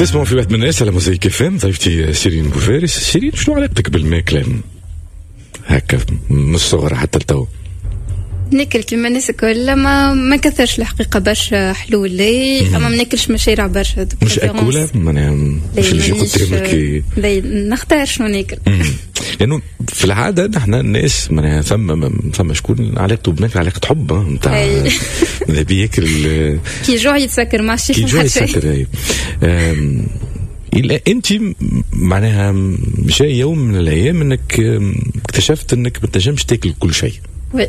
تسمعوا في واحد من الناس على موزايك FM. ضيفتي شيرين بوفارس. شيرين، شنو علاقتك بالماكلة هكا من الصغر حتى التو؟ ناكل كيما الناس الكل، ما كثرش الحقيقه برشا حلول لي، اما ما ناكلش مشارع برشا. مش اكوله معناها مش اللي يجي قدامك نختار شنو ناكل. لانه في العاده نحن الناس معناها ثم شكون علاقته بماكل علاقه حب نتاع اللي بياكل كي جوع يتسكر مع الشيخ. كي جوع يتسكر. انت معناها جاي يوم من الايام انك اكتشفت انك ما تنجمش تاكل كل شيء. وي.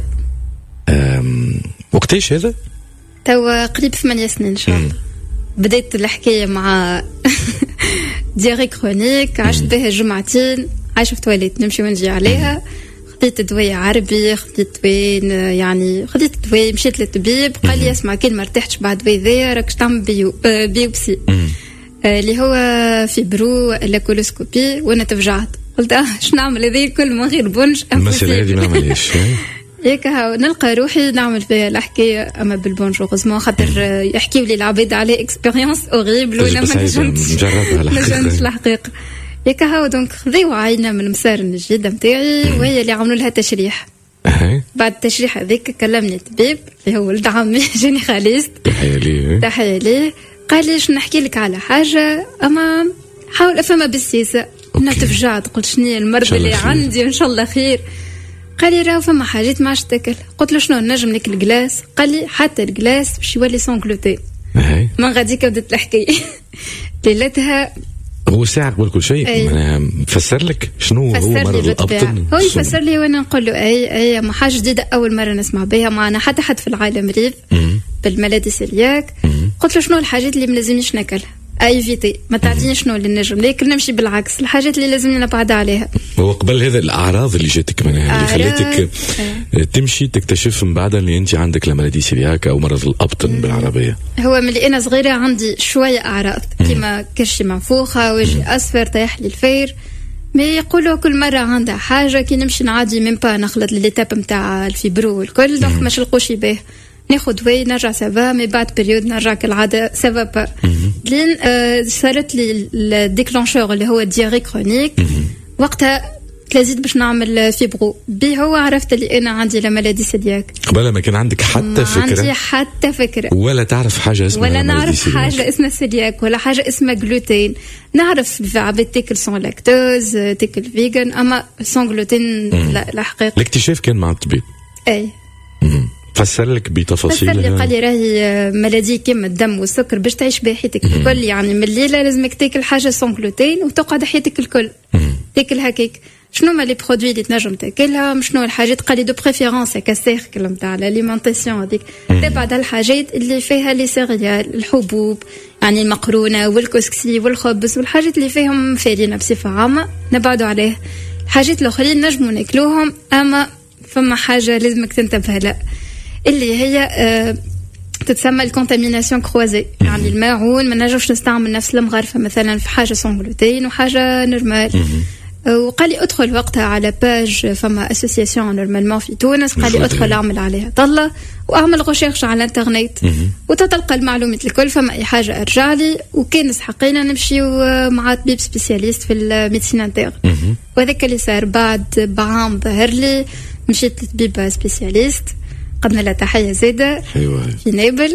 وقتاش هذا؟ توا قريب 8 سنين ان شاء الله. بديت الحكايه مع دياري كرونيك، عشت بها جمعتين، عايشه في تواليت نمشي ونجي عليها. خديت دواء عربي، خديت دواء، مشيت للطبيب قال لي اسمع كي ما ارتحتش بعد دواء ذا راك تعمل بيوبسي اللي هو فيبرو ولا كولوسكوبي، وانا تفجعت قلت شنو نعمل هذه كل من غير بنج. المسألة هذه ما نعملهاش هيك نلقى روحي نعمل فيها الحكايه اما بالبونج غزمون خاطر يحكيوا لي العباد عليه اكسبيريونس اوريبل وانا ما نجمتش الحقيقه. هيك هاو دونك خذيو عينه من المسار الجديد نتاعي وهي اللي عملوا لها تشريح. بعد التشريح هذيك كلمني الطبيب اللي هو ولد عمي جينيراليست، تحيه ليه، قال لي شنو نحكي لك على حاجه اما حاول افهمها بالسياسه. انا تفجعت قلت شنو المرض اللي عندي ان شاء الله خير. قال لي راهو فما حاجات ما عادش تاكل. قلت له شنو نجم ناكل الجلاس؟ قال لي حتى الجلاس باش يولي سون جلوتين. من غاديك بدات الحكايه ليلتها. هو ساعة قبل كل شيء معناها فسر لك شنو هو مرض الأبطن؟ هو يفسر لي وانا نقول له اي ما حاجه جديده اول مره نسمع بها، معنا حتى حد في العالم مريض بالملادي سيلياك. قلت له شنو الحاجات اللي ملازمنيش ناكلها ايفيتي، ما تعطيني شنو اللي نجم ناكل، نمشي بالعكس الحاجات اللي لازمني نبعد عليها. هو قبل هذا الاعراض اللي جاتك معناها اللي خليتك تمشي تكتشف من بعد اللي انت عندك الملادي سيلياك او مرض الابطن بالعربيه. هو ملي انا صغيره عندي شويه اعراض كيما كرشي منفوخه، وجهي اصفر، طيح لي الفير، ما يقولوا كل مرة عندها حاجة كي نمشي نعدي من با نخلط للتاب نتاع الفيبرو والكل، دونك ما شلقوش بيه، ناخذ دواء نرجع سافا، مي بعد بريود نرجع كالعادة سافا با. لين صارت لي الديكلونشور اللي هو الدياري كرونيك، وقتها تلازيت باش نعمل فيبرو بي، هو عرفت اللي انا عندي لا مالادي سيلياك. قبل ما كان عندك حتى فكرة؟ عندي حتى فكرة، ولا تعرف حاجة اسمها ولا نعرف حاجة اسمها سيلياك ولا حاجة اسمها جلوتين. نعرف عباد تاكل سون لاكتوز، تاكل فيجن، اما سون جلوتين لا الحقيقة. الاكتشاف كان مع الطبيب؟ اي فسر لك بتفاصيل؟ فسر لي قال لي راهي مالادي كيما الدم والسكر باش تعيش بها حياتك الكل، يعني من الليلة لازمك تاكل حاجة سون جلوتين وتقعد حياتك الكل تاكل هكاك. شنو ما لي برودوي اللي تنجم تاكلها، شنو الحاجات؟ قال لي دو بريفيرونس هكا سيركل نتاع الاليمونطاسيون هذيك، تبعد الحاجات اللي فيها لي سيريال، الحبوب يعني المقرونه والكسكسي والخبز والحاجات اللي فيهم فارينه بصفه عامه نبعدوا عليه. الحاجات الاخرين نجموا ناكلوهم، اما فما حاجه لازمك تنتبه لها اللي هي تتسمى الكونتاميناسيون كروزي، يعني الماعون ما نجمش نستعمل نفس المغرفه مثلا في حاجه سون جلوتين وحاجه نورمال. وقال لي ادخل وقتها على باج فما اسوسياسيون نورمالمون في تونس، قال لي ادخل اعمل عليها طلة واعمل ريشيرش على الانترنت وتتلقى المعلومات الكل، فما اي حاجه ارجع لي. وكان نسحقينا نمشيو مع طبيب سبيسياليست في الميديسين انتيغ، وهذاك اللي صار بعد بعام ظهر لي مشيت لطبيب سبيسياليست قدنا له تحيه زاده في نابل.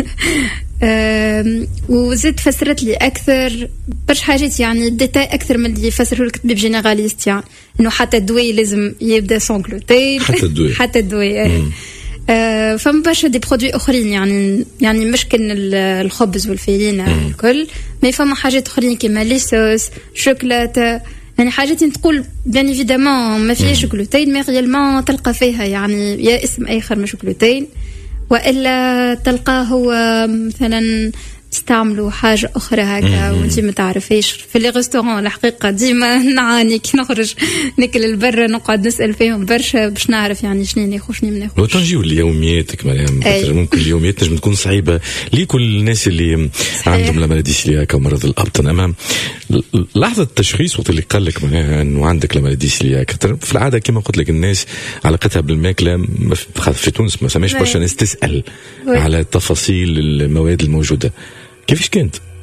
وزيد فسرت لي اكثر برش حاجات، يعني ديتاي اكثر من اللي يفسره لك طبيب جينيراليست، يعني انه حتى الدواء لازم يبدا سون جلوتين، حتى الدواء فما برشا دي برودوي اخرين، يعني مش كان الخبز والفيرينه الكل، ما فما حاجات اخرين كيما لي صوص، شوكولاته، يعني حاجات تقول بيان ايفيدامون ما فيهاش جلوتين، مي ريالمون تلقى فيها يعني يا اسم اخر مش جلوتين، والا تلقاه هو مثلا تستعملوا حاجه اخرى هكا وانت ما تعرفيش. في لي ريستورون الحقيقه ديما نعاني كي نخرج ناكل البرا، نقعد نسال فيهم برشا باش نعرف يعني شنو ناخذ شنو ما ناخذش. لو تنجيو ليومياتك مريم، ممكن اليوميات تنجم تكون صعيبه لكل الناس اللي عندهم المالادي سيلياك او مرض الابطن. امام لحظه التشخيص وقت اللي قال لك معناها انه عندك المالادي سيلياك، في العاده كما قلت لك الناس علاقتها بالماكله في تونس ما سماش برشا ناس تسال على تفاصيل المواد الموجوده. كيفاش كانت؟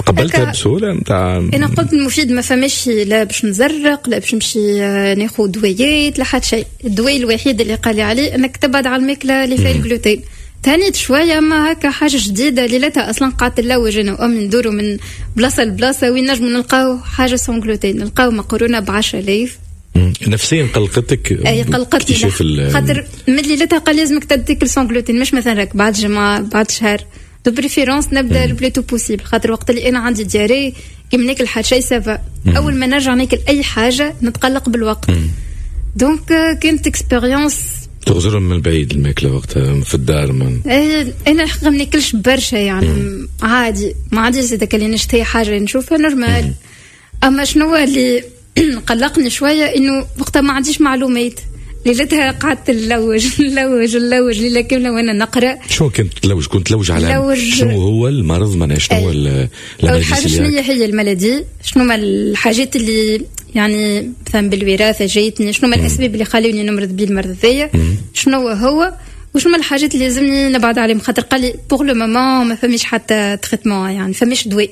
تقبلتها بسهوله نتاع؟ انا قلت المفيد ما فماش لا باش نزرق لا باش نمشي ناخذ دوايات لا حتى شيء. الدواء الوحيد اللي قال لي عليه انك تبعد على الماكله اللي فيها الجلوتين. تهنيت شويه ما هكا حاجه جديده ليلتها اصلا قعدت نلوج انا وامي ندوروا من بلاصه لبلاصه وين نجموا نلقاو حاجه سون جلوتين، نلقاو مقرونه ب 10000. نفسيا قلقتك؟ اي قلقتني خاطر من ليلتها قال لازمك تاكل سون جلوتين، مش مثلا راك بعد جمعه بعد شهر دو بريفيرونس نبدا البليتو بوسيبل، خاطر وقت اللي انا عندي دياري كي ناكل حاجه شيء سافا، اول ما نرجع ناكل اي حاجه نتقلق بالوقت. دونك كانت اكسبيريونس تغزرهم من بعيد الماكله وقتها في الدار. انا الحقيقه ما ناكلش برشا يعني عادي، ما عنديش زيد كلي نشتهي حاجه نشوفها نورمال. اما شنو اللي قلقني شويه انه وقتها ما عنديش معلومات. ليلتها قعدت نلوج ليله كامله وانا نقرا. شو كنت تلوج؟ كنت تلوج على شنو هو المرض؟ معناها شنو هو المرض؟ حاجه شنو هي الملادي؟ شنو ما الحاجات اللي يعني مثلا بالوراثه جايتني؟ شنو ما الاسباب اللي خلوني نمرض به المرض هذايا؟ شنو هو وشنو ما الحاجات اللي لازمني نبعد عليهم؟ خاطر قال لي بوغ لو مومون ما فماش حتى تريتمون، يعني فماش دواء.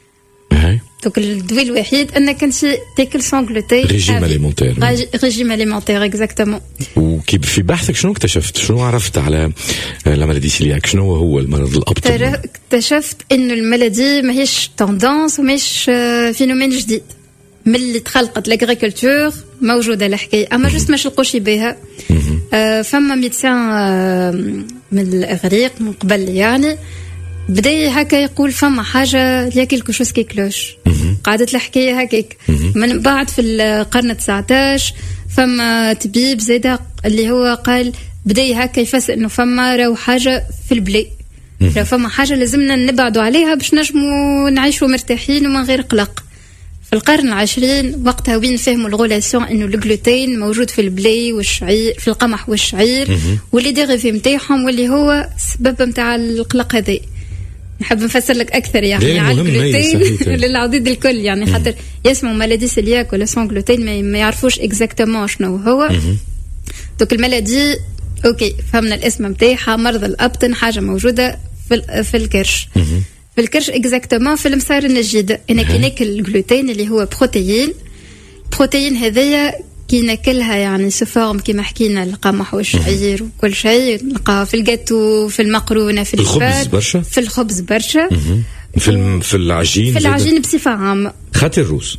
دونك الدواء الوحيد انك انت تاكل سون جلوتين. ريجيم اليمونتير. ريجيم اليمونتير اكزاكتومون. وكي في بحثك شنو اكتشفت؟ شنو عرفت على لا مالادي سيلياك؟ شنو هو المرض الابطن؟ اكتشفت انه المالادي ماهيش توندونس وماهيش فينومين جديد. من اللي تخلقت لاغريكولتور موجوده الحكايه، اما جست ما شلقوش بها. فما ميدسان من الاغريق من قبل يعني بدا هكا يقول فما حاجه يا كيلكو شوز كي كلوش. قعدت الحكايه هكاك من بعد في القرن 19 فما طبيب زاده اللي هو قال بدا هكا يفسر انه فما راهو حاجه في البلاي، راهو فما حاجه لازمنا نبعدوا عليها باش نجموا نعيشوا مرتاحين ومن غير قلق. في القرن العشرين وقتها وين فهموا الغولاسيون انه الجلوتين موجود في البلاي والشعير، في القمح والشعير واللي ديغيفي نتاعهم واللي هو السبب نتاع القلق هذا. نحب نفسر لك اكثر يعني على الجلوتين للعديد الكل يعني خاطر يسمعوا مالادي سيلياك ولا سون جلوتين ما يعرفوش اكزاكتومون شنو هو. دوك المالادي اوكي فهمنا الاسم نتاعها، مرض الابطن، حاجه موجوده في الكرش. في الكرش اكزاكتومون في المسار النجيد. انا كي ناكل الجلوتين اللي هو بروتين هذايا كي ناكلها يعني سفارم كيما حكينا القمح والشعير وكل شيء نلقاها في الجاتو، في المقرونه، في الخبز برشا، في الخبز برشا، في العجين بصفه عامه. خاطر الروز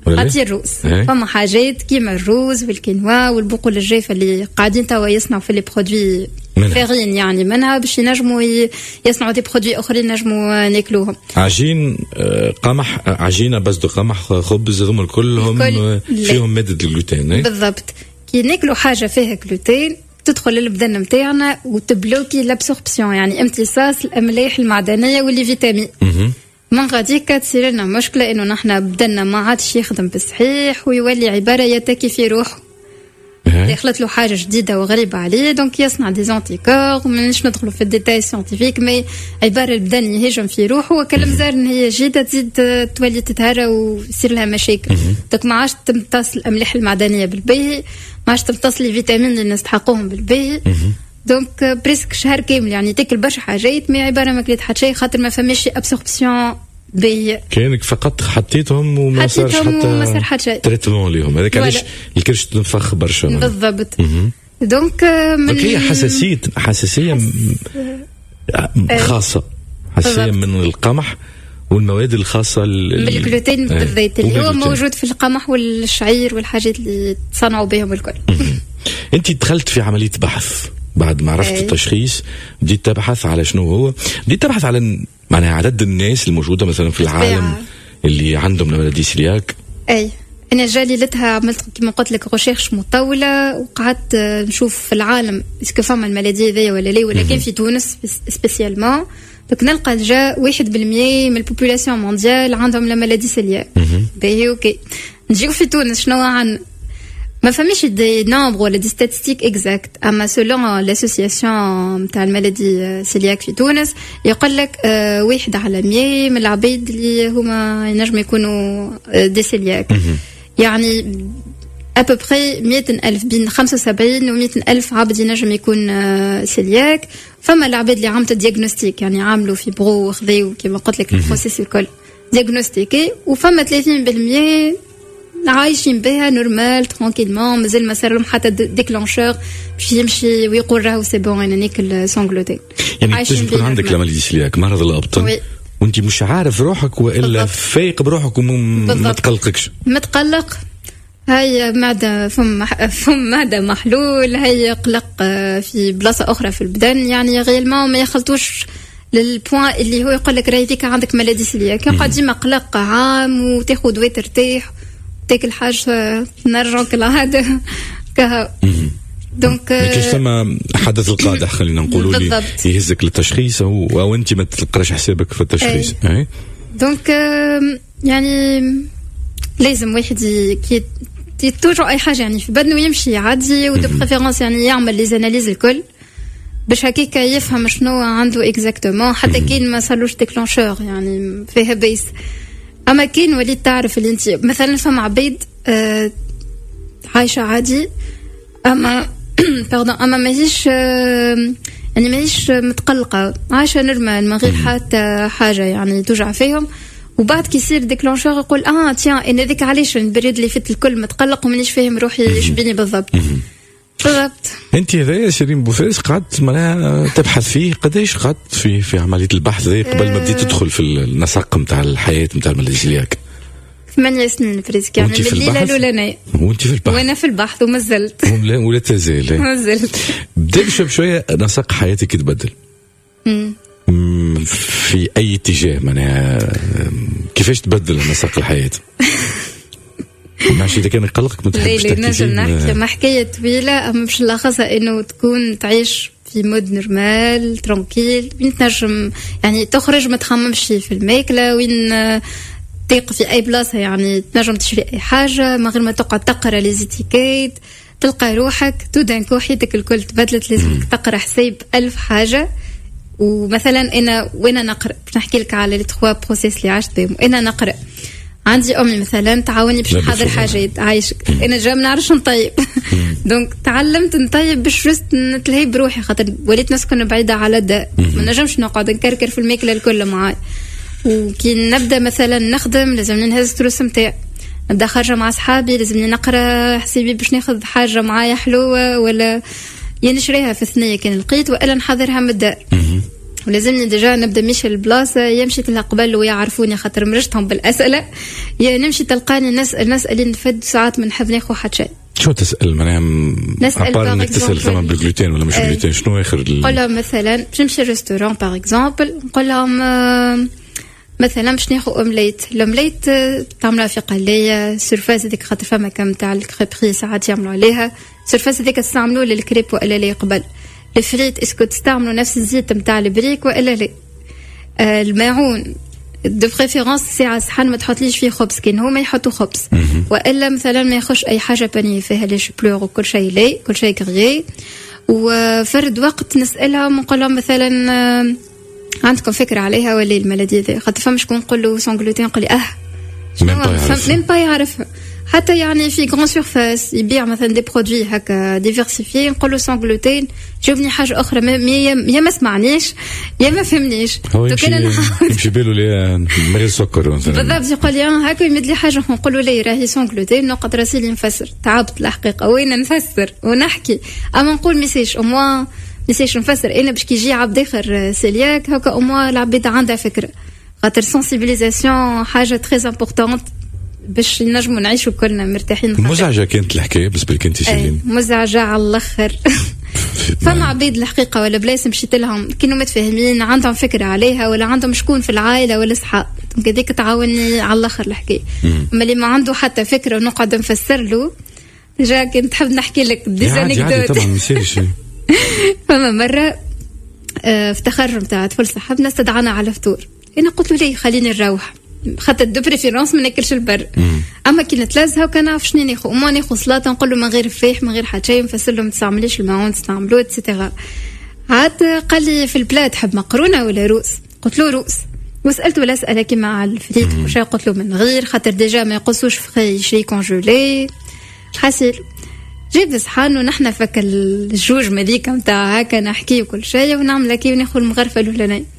فما حاجات كيما الروز والكينوا والبقول الجافه اللي قاعدين توا يصنعوا في لي برودوي فارين يعني منها باش ينجموا يصنعوا دي برودوي اخرين نجموا ناكلوهم. عجين قمح، عجينه بس دو قمح، خبز، هذوما كلهم فيهم ماده الجلوتين. بالضبط. كي ناكلوا حاجه فيها جلوتين تدخل للبدن نتاعنا وتبلوكي لابسوربسيون يعني امتصاص الاملاح المعدنيه واللي فيتامين. من غاديك تصير لنا مشكله انه نحنا بدنا ما عادش يخدم بالصحيح ويولي عباره يتكي في روحه. دخلت له حاجه جديده وغريبه عليه دونك يصنع دي زونتيكور. مانيش ندخلوا في الديتاي سيانتيفيك مي عباره البدن يهاجم في روحه وكلام زار ان هي جيده تزيد تولي تتهرى ويصير لها مشاكل. دونك ما عادش تمتص الاملاح المعدنيه بالباهي، ما عادش تمتص لي فيتامين اللي نستحقوهم بالباهي. دونك بريسك شهر كامل يعني تاكل برشا حاجات مي عباره ما كليت حتى شيء خاطر ما فماش ابسوربسيون باهيه. كانك فقط حطيتهم وما صارش حتى شيء تريتمون ليهم. هذاك علاش الكرش تنفخ برشا. بالضبط. دونك هي حساسيه خاصه، حساسيه من القمح والمواد الخاصه بالجلوتين بالذات اللي هو موجود في القمح والشعير والحاجات اللي تصنعوا بهم الكل. انت دخلت في عمليه بحث بعد ما عرفت التشخيص، بديت تبحث على شنو هو، بديت تبحث على معناها عدد الناس الموجوده مثلا في العالم اللي عندهم مالادي سيلياك. اي انا جالي لتها عملت كما قلت لك ريشيرش مطوله وقعدت نشوف في العالم اسكو فما المالادي هذيا ولا لا، ولكن في تونس سبيسيالمون دونك نلقى جا 1% من البوبولاسيون مونديال عندهم لا مالادي سيلياك. باهي اوكي نجيو في تونس شنو عن ما فماش دي نومبر ولا دي ستاتستيك اكزاكت، اما سولون لاسوسياسيون تاع المالادي سيلياك في تونس يقول لك 1 على 100 من العبيد اللي هما ينجموا يكونوا دي سيلياك. يعني ابوبري 100,000 بين 75 و 100,000 عبد ينجم يكون سيلياك. فما العباد اللي عملت دياغنوستيك يعني عملوا في برو وخذيو كما قلت لك البروسيس الكل دياغنوستيكي وفما 30% عايشين بها نورمال ترانكيلمون مازال ما صار لهم حتى ديكلانشور باش يمشي ويقول راهو سي بون انا ناكل سونغلوتين. يعني تنجم تكون عندك لما يجيك مرض الابطن وانت مش عارف روحك والا بالضبط. فايق بروحك وما تقلقكش. متقلق هاي معدة فم معدة محلول، هاي قلق في بلاصة أخرى في البدن، يعني غيلمون ما يخلطوش للبوان اللي هو يقول لك راهي فيك عندك مالادي سيلياك. كان قاعد ديما قلق عام وتاخذ دواء ترتاح تاكل حاجة نرجع كالعادة كها. دونك كيف ثم حدث القادح خلينا نقولوا لي يهزك للتشخيص او انت ما تلقاش حسابك في التشخيص. دونك يعني لازم واحد توجو اي حاجه يعني في بدنه يمشي عادي ودو بريفيرونس يعني يعمل لي زاناليز الكل باش هكاك يفهم شنو عنده اكزاكتومون حتى كين ما صارلوش ديكلونشور يعني فيها بيس. اما كين وليت تعرف اللي انت مثلا فما عبيد عايشه عادي اما باردون اما ماهيش يعني ماهيش متقلقه عايشه نورمال من غير حتى حاجه يعني توجع فيهم، وبعد كي يصير ديكلونشور يقول تيان انا ذيك علاش البريد اللي فات الكل متقلق ومانيش فاهم روحي يشبيني بالضبط. انت هذايا شيرين بوفاس قعدت معناها تبحث فيه قداش قعدت في عمليه البحث ذي قبل ما بديت تدخل في النسق نتاع الحياه نتاع الماليزياك؟ 8 سنين بريسك يعني من الليله الاولانيه. وانت في البحث؟ وانا في البحث وما زلت ولا تزال ما زلت. بدا بشويه نسق حياتك يتبدل في اي اتجاه معناها كيفاش تبدل نسق الحياه؟ ماشي اذا كان يقلقك ما تحبش تحكي. نجم نحكي ما حكايه طويله اما باش نلخصها انه تكون تعيش في مود نورمال ترانكيل وين تنجم يعني تخرج ما تخممش في الماكله وين تيق في اي بلاصه يعني تنجم تشري اي حاجه من غير ما تقعد تقرا لي زيتيكيت تلقى روحك تو دانكو حياتك الكل تبدلت. لازمك تقرا حساب 1000 حاجه. ومثلا انا وانا نقرا باش نحكي لك على لي 3 بروسيس اللي عشت بهم. انا نقرا عندي امي مثلا تعاوني باش نحضر حاجات عايشك انا جا ما نعرفش نطيب دونك تعلمت نطيب باش جست نتلهي بروحي خاطر وليت نسكن بعيده على الدار ما نجمش نقعد نكركر في الماكله الكل معاي. وكي نبدا مثلا نخدم لازمني نهز التروس نتاعي، نبدا خارجه مع اصحابي لازمني نقرا حسابي باش ناخذ حاجه معايا حلوه ولا نشريها في الثنيه كان لقيت والا نحضرها من الدار. ولازمني ديجا نبدا ماشي البلاصه يمشي لها قبل ويعرفوني خاطر مرجتهم بالاسئله يا نمشي تلقاني نسال نفد ساعات ما نحب ناخذ حتى شيء. شو تسال معناها؟ نسال انك تسال ثمن بالجلوتين ولا مش بالجلوتين شنو اخر نقول لهم مثلا باش نمشي ريستورون باغ اكزومبل نقول لهم مثلا باش ناخذ اومليت تعملها في قليه سيرفاس هذيك خاطر فما كم تاع الكريبري ساعات يعملوا عليها سيرفاس هذيك تستعملوا للكريب والا لا قبل الفريت اسكو تستعملوا نفس الزيت نتاع البريك والا لا. الماعون دو بريفيرونس ساعه صحن ما تحطليش فيه خبز كان هما يحطوا خبز والا مثلا ما يخش اي حاجه بانيه فيها لي شبلور وكل شيء لا كل شيء كريي. وفرد وقت نسالهم نقول لهم مثلا عندكم فكره عليها ولا المالادي ذي خاطر فما شكون نقول له سون جلوتين يقول لي ميم با يعرفها حتى يعني في غران سيرفاس يبيع مثلا دي برودوي هكا ديفيرسيفي نقول له سون جلوتين جاوبني حاجه اخرى يا ما سمعنيش يا ما فهمنيش كان يمشي بالو لي من غير سكر مثلا بالضبط يقول لي هكا يمد لي حاجه نقول له لا راهي سون جلوتين نقعد راسي لي نفسر تعبت الحقيقه وين نفسر ونحكي اما نقول ميساج او موان ميساج نفسر انا باش كي يجي عبد اخر سيلياك هكا او موان العباد عندها فكره خاطر سنسيبيليزاسيون حاجه تري امبورطونت باش نجموا نعيشوا كلنا مرتاحين. مزعجه كانت الحكايه بالنسبه لك انت سليم؟ مزعجه على الاخر فما عبيد الحقيقه ولا بلايص مشيت لهم كانوا متفاهمين عندهم فكره عليها ولا عندهم شكون في العائله ولا صحاب هذيك تعاوني على الاخر الحكايه. اما اللي ما عنده حتى فكره ونقعد نفسر له جا كنت حاب نحكي لك ديزانيكدوت طبعا ماشي فما مره في تخرج نتاع طفل صاحبنا استدعانا على فطور انا قلت له ليه خليني نروح خاطر دو بريفيرونس ما ناكلش البر. اما كي نتلازها وكان نعرف شنو ناخذ وما ناخذ سلطه نقول له من غير فيح من غير حتى شيء نفسر له ما تستعمليش الماعون تستعملوه اتسيتيرا. عاد قال لي في البلاد تحب مقرونه ولا روس؟ قلت له روس. وسالته ولا اساله كيما على الفريت وشا قلت له من غير خاطر ديجا ما يقصوش فري يشري كونجولي حاسيل جيب صحان ونحن فك الجوج مذيك نتاع هكا نحكي وكل شيء ونعمل كي وناخذ المغرفه الاولانيه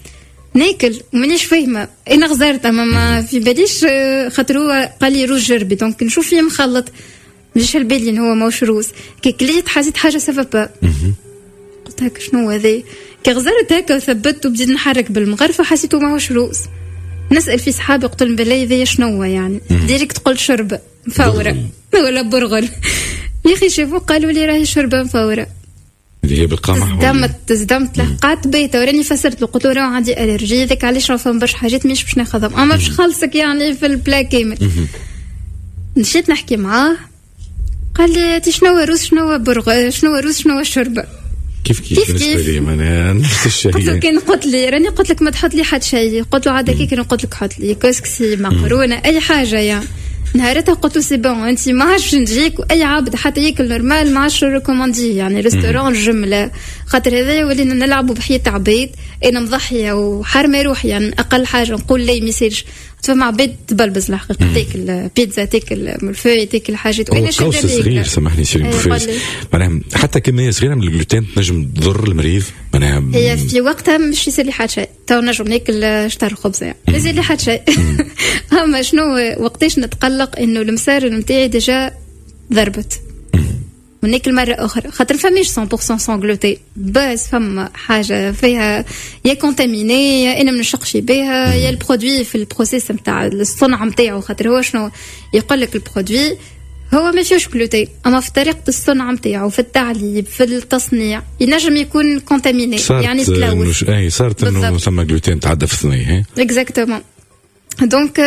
ناكل ومانيش فاهمه انا غزرت اما ما في باليش خاطر هو قال لي روز جربي دونك نشوف فيه مخلط مش البالي ان هو ماهوش روز كي كليت حسيت حاجه سافا با قلت هكا شنو هذا كي غزرت هكا وثبت وبديت نحرك بالمغرفه حسيته ماهوش روز نسال في صحابي قلت لهم بالله هذا شنو يعني ديريكت قلت شربه مفوره ولا برغل يا اخي شافوا قالوا لي راهي شربه مفوره اللي هي بالقمح تصدمت لقات بيته وراني فسرت له قلت له راه عندي الرجي ذاك علاش راه فهم برشا حاجات مش باش ناخذهم اما باش خلصك يعني في البلا كامل مشيت نحكي معاه قال لي انت شنو روز شنو برغ شنو روز شنو الشربه كيف بالنسبه لي انا نفس الشيء قلت له كان قلت لي راني قلت لك ما تحط لي حد شيء قلت له عاد كي قلت لك حط لي كسكسي مقرونه اي حاجه يعني نهارتها قلت له سي بون انت ما عادش نجيك واي عبد حتى ياكل نورمال ما عادش ريكوموندي يعني ريستورون جمله خاطر هذا ولينا نلعبوا بحياه عبيد انا مضحيه وحرمه روحي يعني اقل حاجه نقول لي ميساج تفهم عبيد تبلبز الحقيقه تاكل بيتزا تاكل ملفوي تاكل حاجات وانا قوس صغير سامحني سيري بوفيس معناها حتى كميه صغيره من الجلوتين تنجم تضر المريض معناها هي في وقتها مش يصير لي حتى شيء تو نجم ناكل شطر خبزه يعني ما يصير لي حتى شيء اما شنو وقتاش نتقلق انه المسار نتاعي ديجا ضربت وناكل مرة أخرى خاطر فماش 100% سون غلوتين بس فما حاجة فيها يا كونتاميني يا أنا منشقش بها يا البرودوي في البروسيس نتاع الصنع نتاعو خاطر هو شنو يقول لك البرودوي هو ما فيهوش غلوتين أما في طريقة الصنع نتاعو في التعليب في التصنيع ينجم يكون كونتاميني يعني تلوث صارت إنه ثم غلوتين تعدى في الثنية إكزاكتومون دونك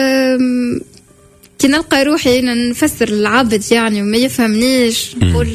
كي نلقى روحي نفسر العبد يعني وما يفهمنيش نقول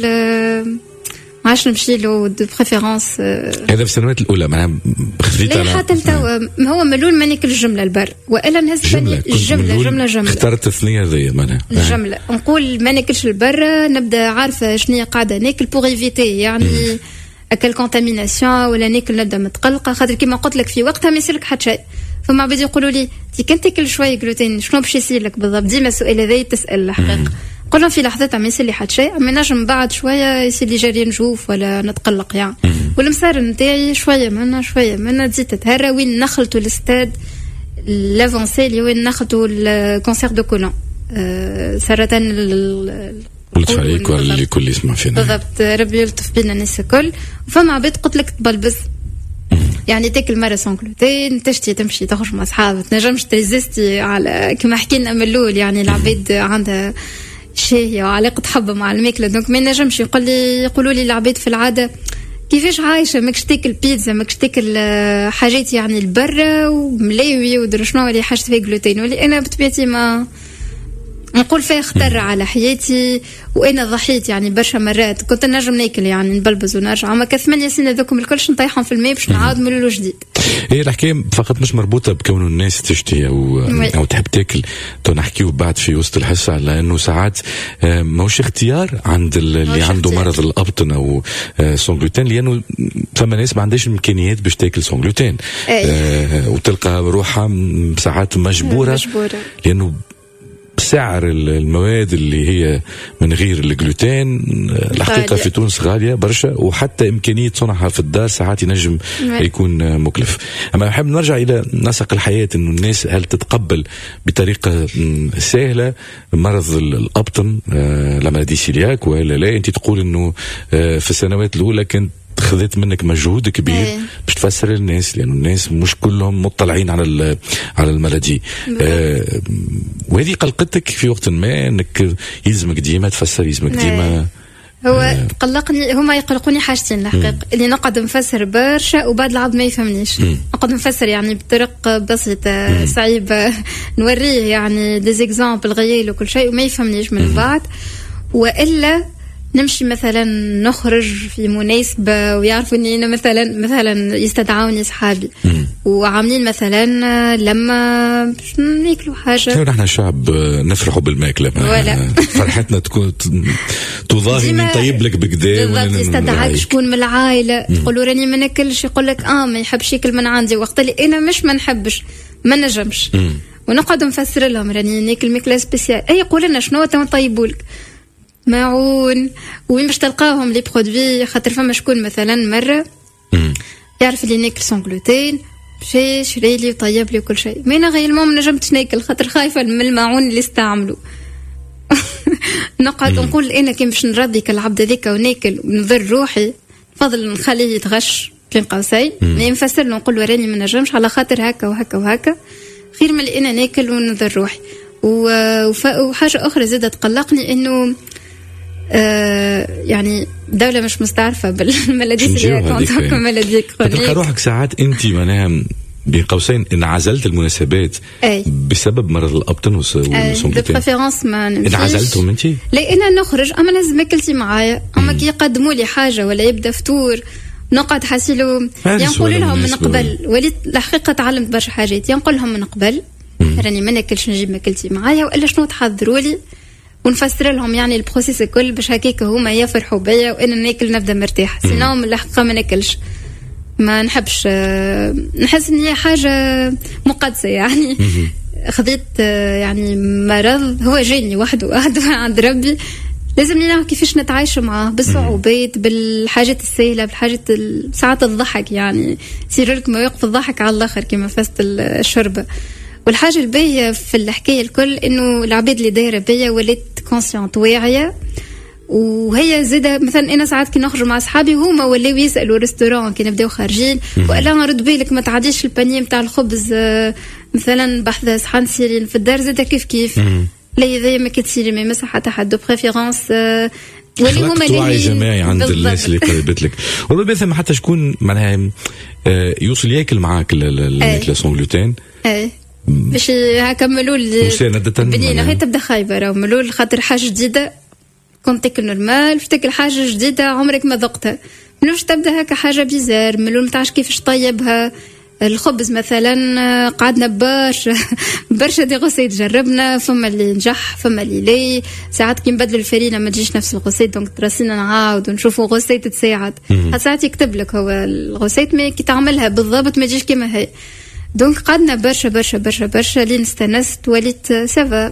ما عادش نمشي له دو بريفيرونس هذا في السنوات الاولى معناها خذيت على حتى توا هو ملول ما ناكل الجمله البر والا نهز جمله اخترت الثنيه ذي معناها الجمله نقول ما ناكلش البر نبدا عارفه شنو قاعده ناكل بوغ ايفيتي يعني اكل كونتاميناسيون ولا ناكل نبدا متقلقه خاطر كيما قلت لك في وقتها ما يصيرلك حتى شيء فما بدي يقولوا لي انت كنت تاكل شويه جلوتين شنو باش يصير لك بالضبط ديما السؤال هذا تسال الحقيقه قلنا في لحظتها ما يصير لي حتى شيء اما نجم بعد شويه يصير لي جاري نجوف ولا نتقلق يعني والمسار نتاعي شويه منا تزيد تتهرى وين نخلطوا الاستاد لافونسي اللي وين ناخذوا الكونسير دو كولون سرطان قلت عليك ولا اللي كل يسمع فينا بالضبط ربي يلطف بينا الناس الكل فما عباد قلت لك تبلبز يعني تاكل مرة سون غلوتين تشتي تمشي تخرج مع أصحابك تنجمش تريزيستي على كما حكينا من الأول يعني العباد عندها شهية وعلاقة حب مع الماكلة دونك ما نجمش يقولوا لي العباد في العادة كيفاش عايشة ماكش تاكل بيتزا ماكش تاكل حاجات يعني البرة وملاوي ودر شنو اللي حاجة فيها غلوتين ولي أنا بطبيعتي ما نقول فيها خطر على حياتي وانا ضحيت يعني برشا مرات كنت نجم ناكل يعني نبلبز ونرجع اما ك8 سنين ذوكم الكلش نطيحهم في الماء باش نعاود من الاول جديد. هي الحكايه فقط مش مربوطه بكون الناس تشتهي او تحب تاكل تو نحكيو بعد في وسط الحصه على انه ساعات ماهوش اختيار عند اللي عنده مرض الابطن او سون غلوتين لانه ثم ناس ما عندهاش امكانيات باش تاكل سون غلوتين وتلقى روحها ساعات مجبوره لانه سعر المواد اللي هي من غير الجلوتين الحقيقة في تونس غالية برشا وحتى إمكانية صنعها في الدار ساعات ينجم يكون مكلف. أما أحب نرجع إلى نسق الحياة إنه الناس هل تتقبل بطريقة سهلة مرض الأبطن لما دي سيلياك ولا لا؟ أنت تقول إنه في السنوات الأولى كنت خذت منك مجهود كبير باش تفسر للناس لأن الناس مش كلهم مطلعين على المرض وهذه قلقتك في وقت ما انك يلزمك ديما تفسر يلزمك ديما هو قلقني هما يقلقوني حاجتين الحقيقة اللي نقعد نفسر برشا وبعد العبد ما يفهمنيش نقعد نفسر يعني بطرق بسيطة صعيبة نوريه يعني دي زيكزامبل غيال وكل شيء وما يفهمنيش من بعد والا نمشي مثلا نخرج في مناسبة ويعرفوا اني انا مثلا يستدعوني صحابي وعاملين مثلا لما باش ناكلوا حاجة نحن شعب نفرحوا بالماكلة فرحتنا تكون تظاهر من طيب لك بكدا بالضبط يستدعاك شكون من العائلة تقولوا راني ما ناكلش يقول لك ما يحبش ياكل من عندي وقت اللي انا مش ما نحبش ما نجمش ونقعد نفسر لهم راني ناكل ماكلة سبيسيال اي يقول لنا شنو تنطيبولك معون وين باش تلقاهم لي برودوي خاطر فما شكون مثلا مره يعرف اللي ناكل سون غلوتين شي شري لي وطيب لي وكل شيء، ما انا غير ما نجمتش ناكل خاطر خايفه من الماعون اللي استعملوا. نقعد نقول انا كي باش نرضي كالعبد هذيك وناكل ونضر روحي فضل نخليه يتغش بين قوسين، نفسر له نقول له راني ما نجمش على خاطر هكا وهكا وهكا، خير من اللي انا ناكل ونضر روحي. وحاجه اخرى زادة تقلقني انه يعني دولة مش مستعرفة بالملاديس اللي ملاديك تلقى روحك ساعات انت معناها بين قوسين انعزلت المناسبات بسبب مرض الابطن والسمبلتين. بريفيرونس ما نمشيش. انعزلتهم انت؟ لا انا نخرج اما لازم اكلتي معايا، اما كي يقدموا لي حاجة ولا يبدا فطور نقعد حاسيلو ينقول لهم من قبل، وليت الحقيقة تعلمت برشا حاجات، ينقول لهم من قبل راني ما ناكلش نجيب ماكلتي معايا والا شنو تحضروا لي ونفسر لهم يعني البروسيس الكل باش هكاك هما يفرحوا بيا وانا ناكل نبدا مرتاحه، سينو من الحقيقه ما ناكلش، ما نحبش، نحس ان هي حاجه مقدسه يعني. خذيت يعني مرض هو جاني وحده عند ربي، لازم نعرف كيفاش نتعايش معاه بالصعوبات بالحاجات السهله بالحاجات ساعات الضحك، يعني يصير لك مواقف الضحك على الاخر كما فست الشربه. والحاجة الباهية في الحكاية الكل إنه العباد اللي دايرة بيا وليت كونسيونت واعية، وهي زادة مثلا أنا ساعات كي نخرج مع أصحابي هما ولاو يسألوا ريستوران كي نبداو خارجين وإلا نرد بالك ما تعديش البانيه متاع الخبز مثلا بحذا صحن سيرين في الدار زادة كيف لا إذا ما كتسيري ما يمسح حتى حد دو بريفيرونس واللي هما توعي جماعي عند الناس اللي قريبت لك. وربما ثم حتى شكون معناها يوصل ياكل معاك الماكلة سون غلوتين باش هكملوا البنينه هي تبدا خايبه راهو ملول خاطر حاجه جديده كنت تاكل نورمال باش تاكل حاجه جديده عمرك ما ذقتها، ملوش تبدا هكا حاجه بيزار ملول ما تعرفش كيفاش طيبها. الخبز مثلا قعدنا برشا دي غوسيت جربنا، فما اللي نجح فما اللي لي، ساعات كي نبدلوا الفرينه ما تجيش نفس الغوسيت دونك ترسينا نعاود ونشوفوا غوسيت تساعد، ساعات يكتب لك هو الغوسيت مي كي تعملها بالضبط ما تجيش كما هي. دونك قعدنا برشا لين استنست وليت سافا.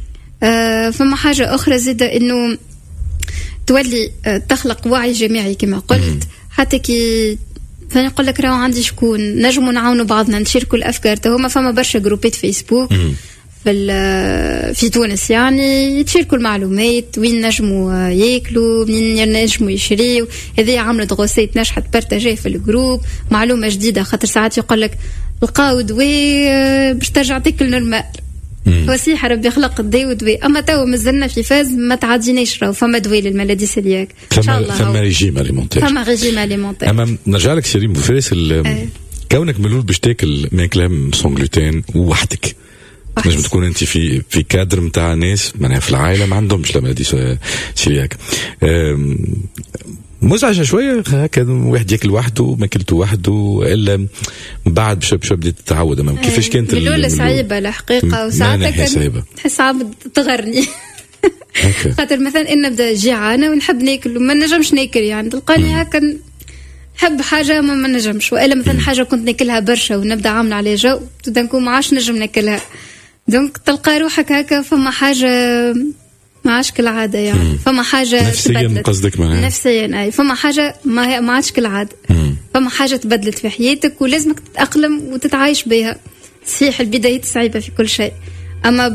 فما حاجة أخرى زيادة إنه تولي تخلق وعي جماعي كما قلت، حتى كي ثاني يقول لك راهو عندي شكون نجموا نعاونوا بعضنا نشاركوا الأفكار. هما فما برشا جروبات فيسبوك في تونس يعني يتشاركوا المعلومات وين نجموا ياكلوا منين نجموا يشريوا، هذه عملت غوسيت نجحت بارتاجيه في الجروب معلومة جديدة، خاطر ساعات يقول لك لقاو دواء باش ترجع تاكل نورمال، وصيحة ربي يخلق الدواء ودواء، اما تو مازلنا في فاز ما تعديناش راهو فما دواء للملادي سيلياك ان شاء الله، فما ريجيم اليمونتير، فما ريجيم اليمونتير. اما نرجع لك شيرين بوفاس كونك ملول باش تاكل ماكله سون غلوتين وحدك، نجم تكون انت في كادر نتاع ناس معناها في العائله ما عندهمش الملادي سيلياك، مزعجه شويه هكا واحد ياكل وحده ماكلته وحده الا من بعد باش بديت تتعود. امام كيفاش كانت الاولى صعيبه الحقيقه وساعتها تحس عبد تغرني خاطر مثلا ان نبدا جيعانه ونحب ناكل وما نجمش ناكل، يعني تلقاني هكا نحب حاجه ما نجمش، والا مثلا حاجه كنت ناكلها برشا ونبدا عامله عليه جو تبدا نكون ما عادش نجم ناكلها، دونك تلقى روحك هكا فما حاجه ما عادش كالعادة يعني فما حاجة نفسيا قصدك معايا نفسيا أي فما حاجة ما عادش كالعادة، فما حاجة تبدلت في حياتك ولازمك تتأقلم وتتعايش بها. صحيح البدايات صعيبة في كل شيء، أما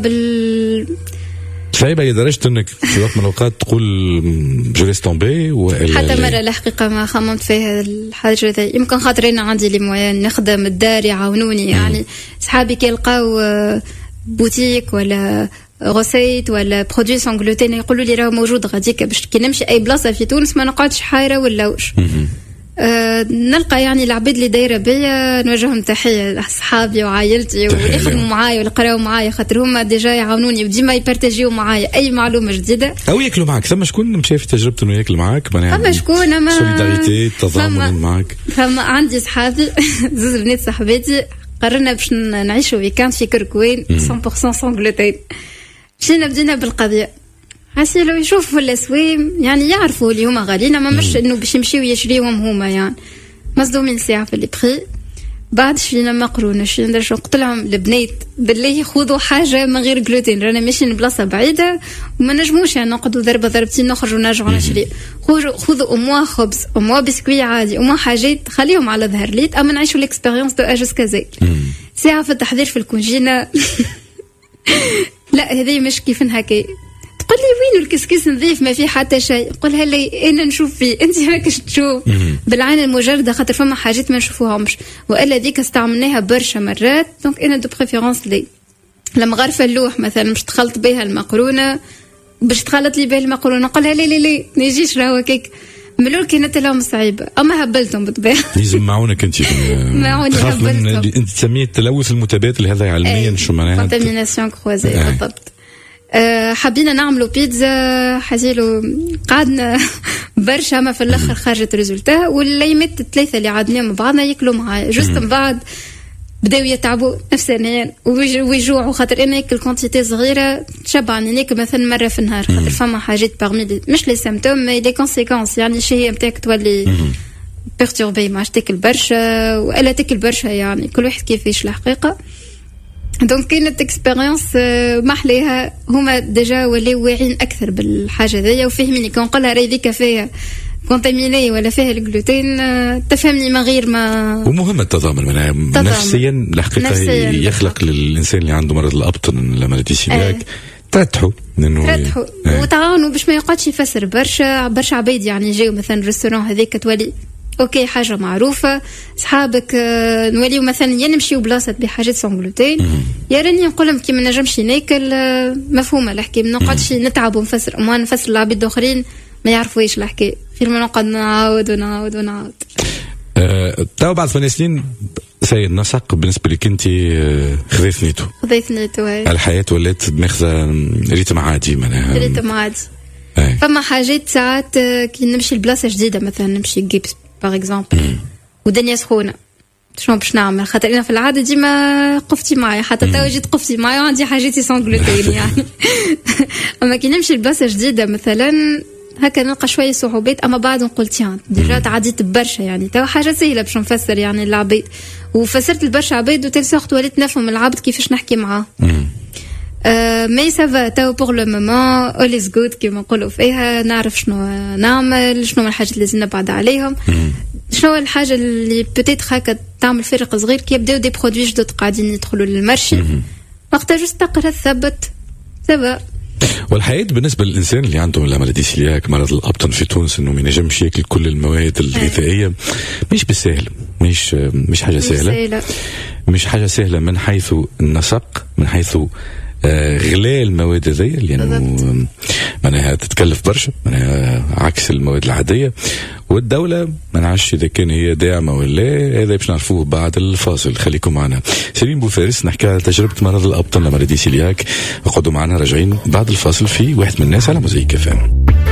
صعيبة لدرجة أنك في وقت من الأوقات تقول جوليس تومبي حتى مرة الحقيقة ما خممت فيها الحاجة ذي، يمكن خاطر أنا عندي لي موان نخدم الدار يعاونوني، يعني صحابي كي يلقاو بوتيك ولا غوسيت ولا برودوي سون غلوتين يقولوا لي راه موجود غاديك باش كي نمشي اي بلاصه في تونس ما نقعدش حايره ولا وش. نلقى يعني العباد اللي دايره بيا نوجههم تحيه لاصحابي وعائلتي واللي يخدموا معايا واللي قراو معايا، خاطر هما ديجا يعاونوني وديما يبارتاجيو معايا اي معلومه جديده او ياكلوا معك. ثم شكون مشى في تجربته انه ياكل معك؟ فما شكون اما سوليداريتي تضامن معك. فما عندي صحابي زوز بنات صاحباتي قررنا باش نعيشوا ويكاند في كركوين 100% سون غلوتين. مشينا بدينا بالقضيه حسي لو يشوفوا الاسوام يعني يعرفوا اللي هما غاليين، ما مش انه باش يمشيو يشريوهم هما يعني مصدومين ساعه في البخي. بعد شفينا مقرونه شفينا قلت لهم البنات بالله خذوا حاجه من غير جلوتين، رانا ماشيين بلاصه بعيده وما نجموش يعني نقعدوا ضربتين نخرجوا نرجعوا نشري. خذوا اموا خبز، اموا بسكوي عادي، اموا حاجات خليهم على ظهر ليت، اما نعيشوا الاكسبيريونس دو اجوس كازاك. ساعه في التحضير في الكونجينه لا هذه مش كيف هكا. تقول لي وين الكسكس نظيف ما في حتى شيء، قولها لي انا نشوف فيه انت راكش تشوف بالعين المجرده، خاطر فما حاجات ما نشوفوهمش والا ذيك استعملناها برشا مرات. دونك انا دو بريفيرونس لي لما غرفه اللوح مثلا مش تخلط بها المقرونه باش تخلط لي بها المقرونه، نقولها لي ما يجيش راهو كيك ملول كانت لهم صعيبه، اما هبلتهم بالطبيعه. لازم معونك انت معوني هبلتهم. انت تسميه التلوث المتبادل هذا علميا شو معناها؟ كونتاميناسيون كروزي بالضبط. حابين نعملوا بيتزا حزيلو قعدنا برشا ما في الاخر خرجت ريزولتا، والايامات الثلاثه اللي عادنا مع بعضنا ياكلوا معايا جوست من بعد بداو يتعبوا نفسيا ويجوعوا، خاطر انا ناكل كونتيتي صغيره تشبعني، ناكل مثلا مره في النهار، خاطر فما حاجات باغمي مش لي سيمبتوم مي لي كونسيكونس، يعني الشهيه نتاعك تولي بيرتوربي، ما تاكل برشا والا تاكل برشا، يعني كل واحد كيفاش الحقيقه. دونك كانت اكسبيريونس محليها، هما ديجا ولاو واعيين اكثر بالحاجه ذي وفهميني. كون نقولها راهي ذيك فيها كونتاميني ولا فيها الجلوتين تفهمني من غير ما. ومهم التضامن منها نفسيا الحقيقه يخلق للانسان اللي عنده مرض الابطن لما تيسيلياك ترتحوا وتعاونوا باش ما يقعدش يفسر برشا عبيد، يعني جاو مثلا ريستوران هذيك تولي اوكي حاجه معروفه، صحابك نوليو مثلا نمشيو بلاصه بحاجات سون جلوتين، يا راني نقول لهم كي ما نجمش ناكل مفهومه الحكايه، ما نقعدش نتعب ونفسر وما نفسر العبيد الاخرين ما يعرفوا ايش الحكايه، خير ما نقعد نعاود. تو بعد 8 سنين سيد نسق بالنسبه لك انت خذيت نيتو الحياه ولات ماخذه ريتم عادي معناها ريتم عادي. فما حاجات ساعات كي نمشي لبلاصه جديده مثلا نمشي جيبس باغ اكزومبل ودنيا سخونه، شنو باش نعمل؟ خاطر انا في العاده ديما قفتي معايا، حتى تو جيت قفتي معايا وعندي حاجاتي سون جلوتين يعني اما كي نمشي لبلاصه جديده مثلا هكا نلقى شويه صعوبات، اما بعد نقول تيان ديجا تعديت برشا، يعني تو حاجه سهله باش نفسر يعني العبيد، وفسرت لبرشا عبيد وتل سورت وليت نفهم العبد كيفاش نحكي معاه. مي سافا تو بور لو مومون اول از جود كيما نقولوا فيها، نعرف شنو نعمل، شنو الحاجات اللي لازم نبعد عليهم، شنو الحاجه اللي بوتيت هكا تعمل فرق صغير كي يبداو دي برودوي جدد قاعدين يدخلوا للمارشي، وقتها جوست تقرا تثبت سافا. والحياة بالنسبة للإنسان اللي عنده مرض سيلياك مرض الأبطن في تونس إنه ما ينجمش ياكل كل المواد الغذائية مش بالسهل، مش حاجة سهلة، مش حاجة سهلة من حيث النسق، من حيث غلاء المواد ذي لأنه معناها تتكلف برشا، معناها عكس المواد العادية، والدولة ما نعرفش إذا كان هي داعمة ولا، هذا باش نعرفوه بعد الفاصل. خليكم معنا. سليم بوفارس نحكي على تجربة مرض الأبطن لمرض سيلياك، اقعدوا معنا راجعين بعد الفاصل في واحد من الناس على موزايك FM.